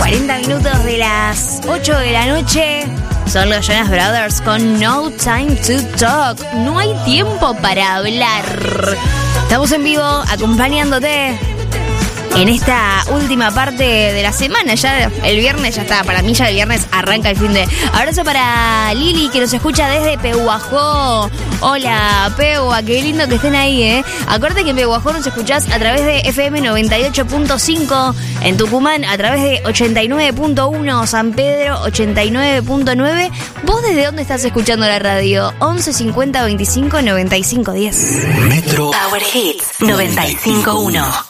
40 minutos de las 8 de la noche. Son los Jonas Brothers con No Time to Talk. No hay tiempo para hablar. Estamos en vivo acompañándote en esta última parte de la semana. Ya el viernes ya está. Para mí ya el viernes arranca el fin de... Abrazo para Lili, que nos escucha desde Pehuajó. Hola, Pehua, qué lindo que estén ahí, ¿eh? Acuérdate que en Pehuajó nos escuchás a través de FM 98.5, en Tucumán a través de 89.1, San Pedro 89.9. ¿Vos desde dónde estás escuchando la radio? 11 50 25 95 10. Metro Power Hits 95.1.